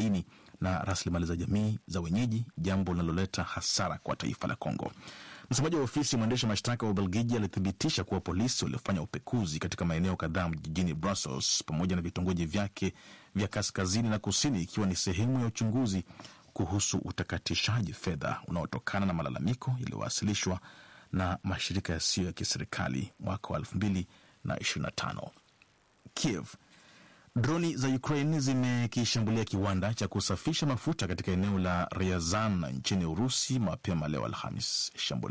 madini na rasilimali za jamii za wenyeji, jambo linaloleta hasara kwa taifa la Kongo. Msemaji wa ofisi ya mwendesha mashtaka wa Ubelgiji alithibitisha kuwa polisi walifanya upekuzi katika maeneo kadhaa jijini Brussels pamoja na vitongoji vyake vya kaskazini na kusini, ikiwa ni sehemu ya uchunguzi kuhusu utakatishaji fedha unaotokana na malalamiko yaliyowasilishwa na mashirika yasiyo ya kiserikali mwaka wa 2025. Kiev. Droni za Ukraine zimekishambulia kiwanda cha kusafisha mafuta katika eneo la Ryazan nchini Urusi mapema leo Alhamis.